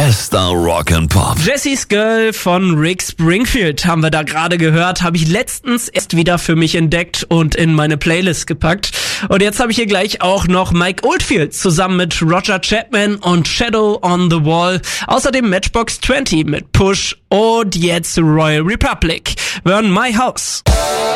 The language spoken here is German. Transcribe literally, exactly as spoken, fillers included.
Bester Rock and Pop. Jesse's Girl von Rick Springfield haben wir da gerade gehört. Habe ich letztens erst wieder für mich entdeckt und in meine Playlist gepackt. Und jetzt habe ich hier gleich auch noch Mike Oldfield zusammen mit Roger Chapman und Shadow on the Wall. Außerdem Matchbox zwanzig mit Push und jetzt Royal Republic. Wir hören My House.